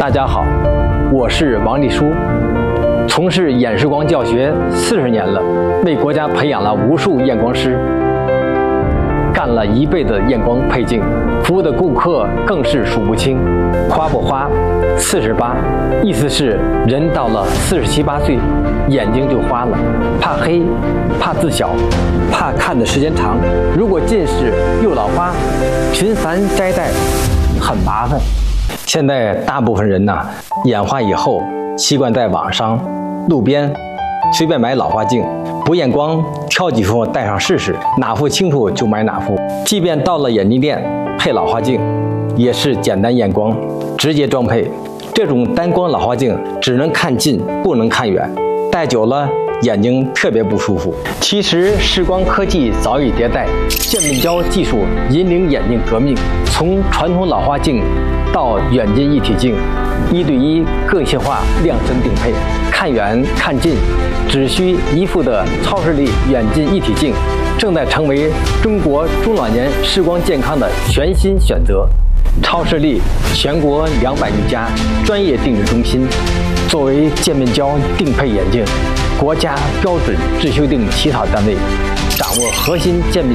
大家好，我是王立书，从事眼视光教学40年了，为国家培养了无数验光师，干了一辈子验光配镜，服务的顾客更是数不清。花不花，48，意思是人到了47、8岁，眼睛就花了，怕黑，怕字小，怕看的时间长。如果近视又老花，频繁摘戴很麻烦。现在大部分人眼花以后，习惯在网上、路边随便买老花镜，不验光，挑几副戴上试试，哪副清楚就买哪副。即便到了眼镜店配老花镜，也是简单验光，直接装配。这种单光老花镜只能看近，不能看远，戴久了眼睛特别不舒服。其实视光科技早已迭代，渐变焦技术引领眼镜革命，从传统老花镜到远近一体镜，1对1个性化量身定配，看远看近只需一副的超视力远近一体镜，正在成为中国中老年视光健康的全新选择。超视力全国200余家专业定制中心，作为渐变焦定配眼镜国家标准制修订起草单位，掌握核心渐变